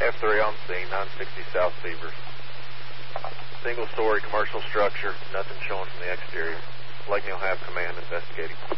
F3 on scene, 960 South Severs. Single-story commercial structure, nothing showing from the exterior. Lake Neal have command investigating.